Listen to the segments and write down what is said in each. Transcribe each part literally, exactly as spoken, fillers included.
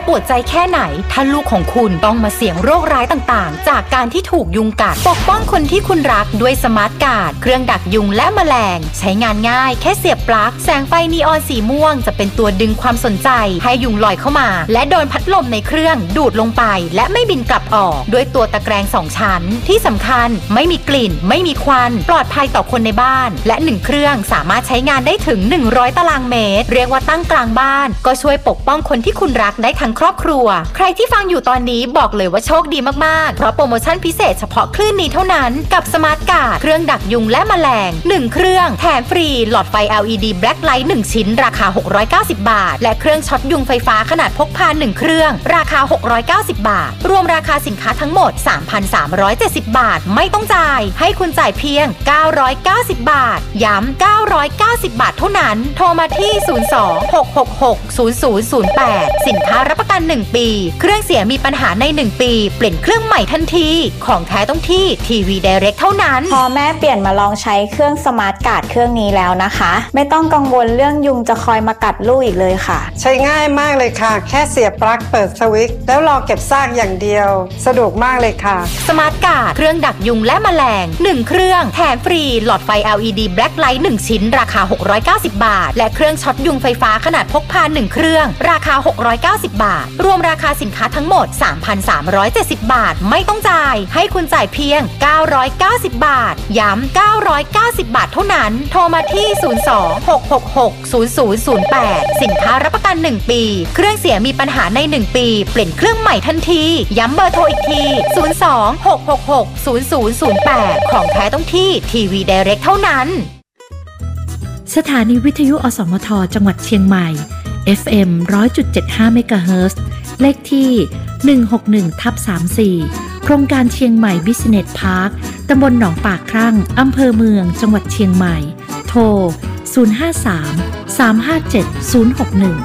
ปวดใจแค่ไหนถ้าลูกของคุณต้องมาเสี่ยงโรคร้ายต่างๆจากการที่ถูกยุงกัดปกป้องคนที่คุณรักด้วยสมาร์ทการ์ดเครื่องดักยุงและแมลงใช้งานง่ายแค่เสียบปลั๊กแสงไฟนีออนสีม่วงจะเป็นตัวดึงความสนใจให้ยุงลอยเข้ามาและโดนพัดลมในเครื่องดูดลงไปและไม่บินกลับออกด้วยตัวตะแกรงสองชั้นที่สำคัญไม่มีกลิ่นไม่มีควันปลอดภัยต่อคนในบ้านและหนึ่งเครื่องสามารถใช้งานได้ถึงหนึ่งร้อยตารางเมตรเรียกว่าตั้งกลางบ้านก็ช่วยปกป้องคนที่คุณรักได้ทั้งครอบครัวใครที่ฟังอยู่ตอนนี้บอกเลยว่าโชคดีมากๆเพราะโปรโมชั่นพิเศษเฉพาะคลื่นนี้เท่านั้นกับสมาร์ทการ์ดเครื่องดักยุงและแมลงหนึ่งเครื่องแถมฟรีหลอดไฟ แอล อี ดี Black Light หนึ่งชิ้นราคาหกร้อยเก้าสิบบาทและเครื่องช็อตยุงไฟฟ้าขนาดพกพาหนึ่งเครื่องราคาหกร้อยเก้าสิบบาทรวมราคาสินค้าทั้งหมด สามพันสามร้อยเจ็ดสิบบาทไม่ต้องจ่ายให้คุณจ่ายเพียงเก้าร้อยเก้าสิบบาทย้ำเก้าร้อยเก้าสิบบาทเท่านั้นโทรมาที่ศูนย์ สอง หก หก หก ศูนย์ ศูนย์ ศูนย์ แปดสินค้ารับประกันหนึ่งปีเครื่องเสียมีปัญหาในหนึ่งปีเปลี่ยนเครื่องใหม่ทันทีของแท้ต้องที่ทีวี Direct เท่านั้นพอแม่เปลี่ยนมาลองใช้เครื่องสมาร์ทการ์ดเครื่องนี้แล้วนะคะไม่ต้องกังวลเรื่องยุงจะคอยมากัดลูกอีกเลยค่ะใช้ง่ายมากเลยค่ะแค่เสียบปลั๊กเปิดสวิตช์แล้วรอเก็บซากอย่างเดียวสะดวกมากเลยค่ะสมาร์ทการ์ดเครื่องดักยุงและแมลงหนึ่งเครื่องแถมฟรีหลอดไฟ แอล อี ดี Black Light หนึ่งชิ้นราคาหกร้อยเก้าสิบบาทและเครื่องช็อตยุงไฟฟ้าขนาดพกพาหนึ่งเครื่องราคาหกร้อยเก้าสิบบาทรวมราคาสินค้าทั้งหมด สามพันสามร้อยเจ็ดสิบบาทไม่ต้องจ่ายให้คุณจ่ายเพียงเก้าร้อยเก้าสิบบาทย้ำเก้าร้อยเก้าสิบบาทเท่านั้นโทรมาที่ศูนย์ สอง หก หก หก ศูนย์ ศูนย์ ศูนย์ แปดสินค้ารับประกันหนึ่งปีเครื่องเสียมีปัญหาในหนึ่งปีเปลี่ยนเครื่องใหม่ทันทีย้ำเบอร์โทรอีกทีศูนย์ สอง หก หก หก ศูนย์ ศูนย์ ศูนย์ แปดของแท้ต้องที่ทีวี Direct เท่านั้นสถานีวิทยุอสมทจังหวัดเชียงใหม่ เอฟ เอ็ม หนึ่งร้อยจุดเจ็ดห้า เมกะเฮิรตซ์เลขที่ หนึ่งหกหนึ่งทับสามสี่ โครงการเชียงใหม่บิสเนสพาร์คตำบลหนองปากครั่งอำเภอเมืองจังหวัดเชียงใหม่โทรศูนย์ ห้า สาม สาม ห้า เจ็ด ศูนย์ หก หนึ่ง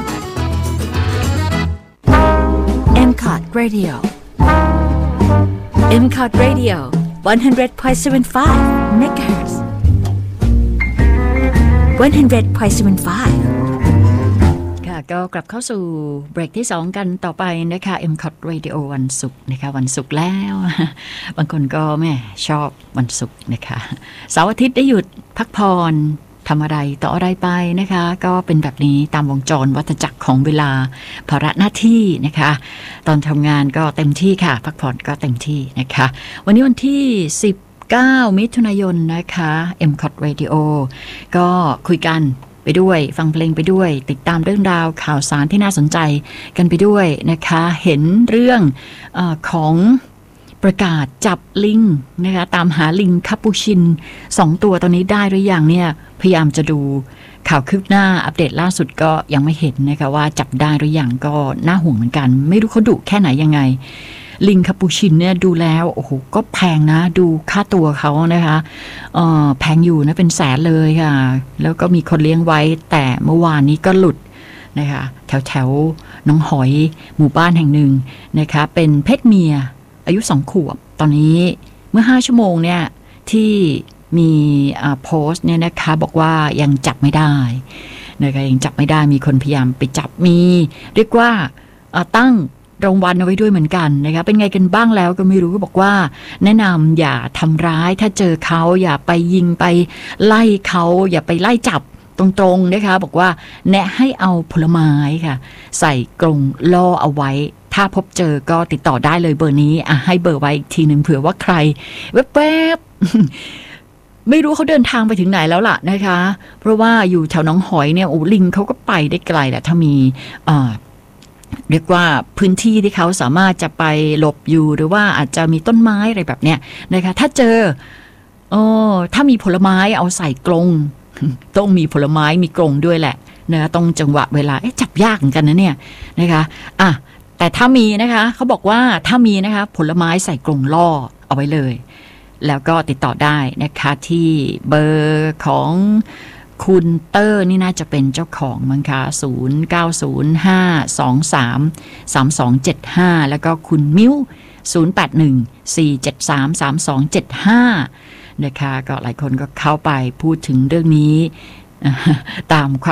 เอ็ม ซี โอ ที Radio เอ็ม ซี โอ ที Radio หนึ่งร้อยจุดเจ็ดห้า เมกะเฮิรตซ์หนึ่งร้อยจุดเจ็ดห้า ค่ะก็กลับเข้าสู่เบรกที่สองกันต่อไปนะคะ เอ็ม ซี โอ ที Radio วันศุกร์นะคะวันศุกร์แล้วบางคนก็แม่ชอบวันศุกร์นะคะเสาร์อาทิตย์ได้หยุดพักผ่อนทำอะไรต่ออะไรไปนะคะก็เป็นแบบนี้ตามวงจรวัฏจักรของเวลาภาระหน้าที่นะคะตอนทำงานก็เต็มที่ค่ะพักผ่อนก็เต็มที่นะคะวันนี้วันที่สิบเก้ามิถุนายนนะคะ เอ็ม ซี โอ ที Radio ก็คุยกันไปด้วยฟังเพลงไปด้วยติดตามเรื่องราวข่าวสารที่น่าสนใจกันไปด้วยนะคะเห็นเรื่องเอ่อของประกาศจับลิงนะคะตามหาลิงคาปูชินสองตัวตอนนี้ได้หรือยังเนี่ยพยายามจะดูข่าวคืบหน้าอัปเดตล่าสุดก็ยังไม่เห็นนะคะว่าจับได้หรือยังก็น่าห่วงเหมือนกันไม่รู้เขาดุแค่ไหนยังไงลิงคาปูชินเนี่ยดูแล้วโอ้โหก็แพงนะดูค่าตัวเขานะคะเอ่อแพงอยู่นะเป็นแสนเลยค่ะแล้วก็มีคนเลี้ยงไว้แต่เมื่อวานนี้ก็หลุดนะคะแถวแถวน้องหอยหมู่บ้านแห่งหนึ่งนะคะเป็นเพศเมียอายุสองขวบตอนนี้เมื่อห้าชั่วโมงเนี่ยที่มีโพสต์เนี่ยนะคะบอกว่ายังจับไม่ได้นะคะยังจับไม่ได้มีคนพยายามไปจับมีเรียกว่าตั้งรางวัลเอาไว้ด้วยเหมือนกันนะคะเป็นไงกันบ้างแล้วก็ไม่รู้ก็บอกว่าแนะนำอย่าทำร้ายถ้าเจอเขาอย่าไปยิงไปไล่เขาอย่าไปไล่จับตรงๆนะคะบอกว่าแนะให้เอาผลไม้ค่ะใส่กรงล่อเอาไว้ถ้าพบเจอก็ติดต่อได้เลยเบอร์นี้อ่ะให้เบอร์ไว้อีกทีหนึ่งเผื่อว่าใครแวบๆไม่รู้เขาเดินทางไปถึงไหนแล้วล่ะนะคะเพราะว่าอยู่แถวหนองหอยเนี่ยโอ้ลิงเขาก็ไปได้ไกลแหละถ้ามีอ่าเรียกว่าพื้นที่ที่เขาสามารถจะไปหลบอยู่หรือว่าอาจจะมีต้นไม้อะไรแบบเนี้ยนะคะถ้าเจอโอ้ถ้ามีผลไม้เอาใส่กรงต้องมีผลไม้มีกรงด้วยแหละนะต้องจังหวะเวลาเอ๊ะจับยากเหมือนกันนะเนี่ยนะคะอ่ะแต่ถ้ามีนะคะเขาบอกว่าถ้ามีนะคะผลไม้ใส่กรงล่อเอาไว้เลยแล้วก็ติดต่อได้นะคะที่เบอร์ของคุณเตอร์นี่น่าจะเป็นเจ้าของมั้งคะศูนย์ เก้า ศูนย์ ห้า สอง สาม สาม สอง เจ็ด ห้าแล้วก็คุณมิ้วศูนย์ แปด หนึ่ง สี่ เจ็ด สาม สาม สอง เจ็ด ห้านะคะก็หลายคนก็เข้าไปพูดถึงเรื่องนี้ตามความ